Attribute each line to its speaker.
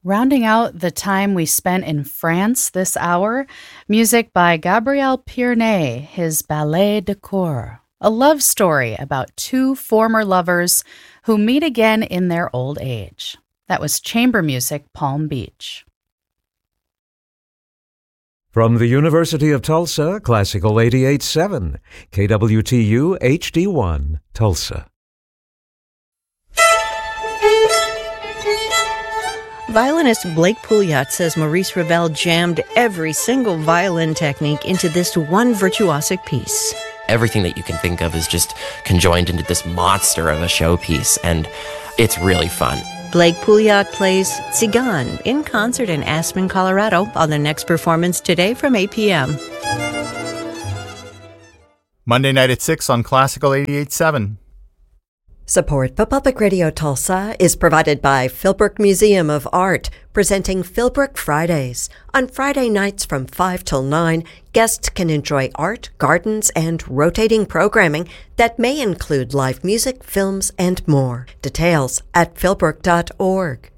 Speaker 1: Rounding out the time we spent in France this hour, music by Gabriel Pierney, his Ballet de Cour, a love story about two former lovers who meet again in their old age. That was Chamber Music, Palm Beach.
Speaker 2: From the University of Tulsa, Classical 88.7, KWTU HD1, Tulsa.
Speaker 3: Violinist Blake Pouliot says Maurice Ravel jammed every single violin technique into this one virtuosic piece.
Speaker 4: Everything that you can think of is just conjoined into this monster of a showpiece, and it's really fun.
Speaker 3: Blake Pouliot plays Tzigan in concert in Aspen, Colorado on the next performance today from 8 p.m.
Speaker 5: Monday night at 6 on Classical 88.7.
Speaker 6: Support for Public Radio Tulsa is provided by Philbrook Museum of Art, presenting Philbrook Fridays. On Friday nights from 5 till 9, guests can enjoy art, gardens, and rotating programming that may include live music, films, and more. Details at philbrook.org.